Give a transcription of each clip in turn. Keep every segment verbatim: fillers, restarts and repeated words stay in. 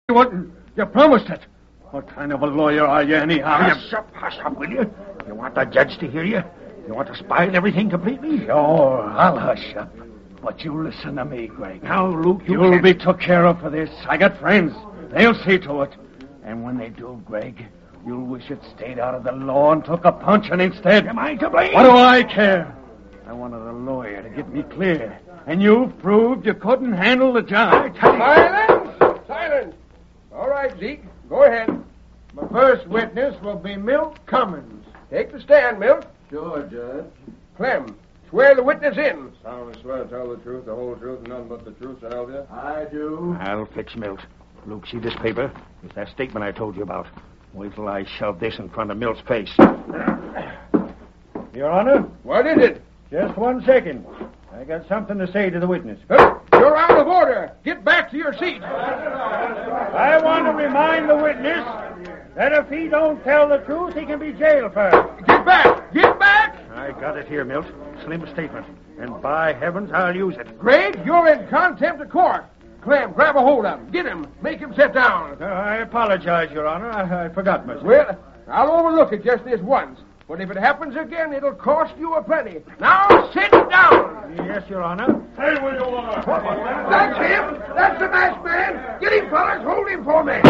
What? You promised it. What kind of a lawyer are you, anyhow? Hush up, hush up, will you? You want the judge to hear you? You want to spoil everything completely? Sure, I'll hush up. But you listen to me, Greg. Now, Luke, you You'll can't... be took care of for this. I got friends. They'll see to it. And when they do, Greg, you'll wish it stayed out of the law and took a punching instead. Am I to blame? What do I care? I wanted a lawyer to get me clear. And you've proved you couldn't handle the job. Silence! Silence! All right, Zeke, go ahead. My first witness will be Milt Cummins. Take the stand, Milt. Sure, Judge. Clem, swear the witness in. Solemnly swear to tell the truth, the whole truth, and none but the truth, so help you? I do. I'll fix Milt. Luke, see this paper? It's that statement I told you about. Wait till I shove this in front of Milt's face. Your Honor, What is it? just one second. I got something to say to the witness. Huh? You're out of order. Get back to your seat. I want to remind the witness that if he don't tell the truth, he can be jailed for it. Get back! Get back! I got it here, Milt. Slim statement. And by heavens, I'll use it. Greg, you're in contempt of court. Clem, grab a hold of him. Get him. Make him sit down. Uh, I apologize, Your Honor. I, I forgot myself. Well, I'll overlook it just this once. But if it happens again, it'll cost you a plenty. Now, sit down. Yes, Your Honor. Stay where you are. That's him. That's the masked man. Get him, fellas. Hold him for me.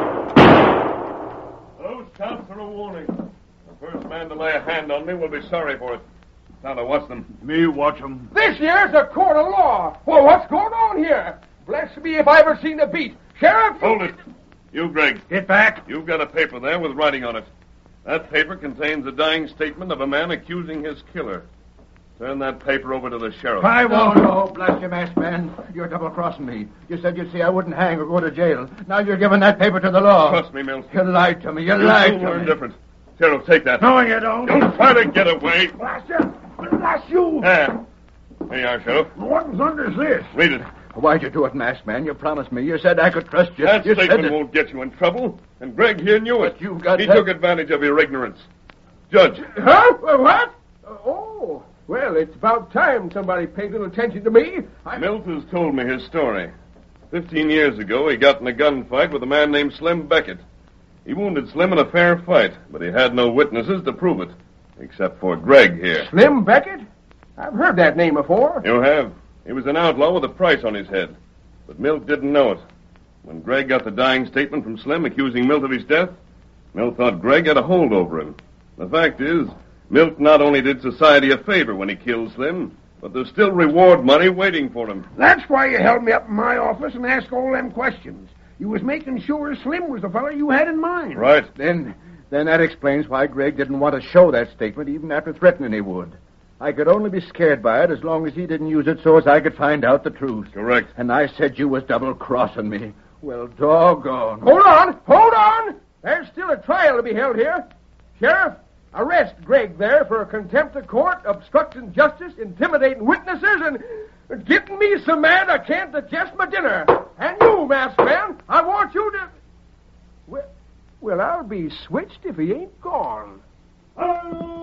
Those counts are a warning. The first man to lay a hand on me will be sorry for it. Now to watch them. Me watch him. This here's a court of law. Well, what's going on here? Bless me if I ever seen a beat. Sheriff? Hold it. You, Greg. Get back. You've got a paper there with writing on it. That paper contains a dying statement of a man accusing his killer. Turn that paper over to the sheriff. I No, won't. no, blast you, masked man. You're double-crossing me. You said you'd see I wouldn't hang or go to jail. Now you're giving that paper to the law. Trust me, Mills. You lied to me. You You lied soon to learn me. different. Sheriff, take that. No, you don't. Don't try to get away. Blast you. Blast you. There. There you are, Sheriff. What thunder's this? Read it. Why'd you do it, masked man? You promised me. You said I could trust you. That you said statement it. won't get you in trouble. And Greg here knew it. But you got He that- took advantage of your ignorance. Judge. Huh? Uh, What? Uh, Oh, well, it's about time somebody paid little attention to me. I... Milt has told me his story. Fifteen years ago, he got in a gunfight with a man named Slim Beckett. He wounded Slim in a fair fight, but he had no witnesses to prove it, except for Greg here. Slim Beckett? I've heard that name before. You have. He was an outlaw with a price on his head, but Milt didn't know it. When Greg got the dying statement from Slim accusing Milt of his death, Milt thought Greg had a hold over him. The fact is, Milt not only did society a favor when he killed Slim, but there's still reward money waiting for him. That's why you held me up in my office and asked all them questions. You was making sure Slim was the fellow you had in mind. Right. Then, then that explains why Greg didn't want to show that statement even after threatening he would. I could only be scared by it as long as he didn't use it so as I could find out the truth. Correct. And I said you was double-crossing me. Well, doggone. Hold on, hold on. There's still a trial to be held here. Sheriff, arrest Greg there for contempt of court, obstructing justice, intimidating witnesses, and getting me so mad I can't digest my dinner. And you, masked man, I want you to... Well, well, I'll be switched if he ain't gone.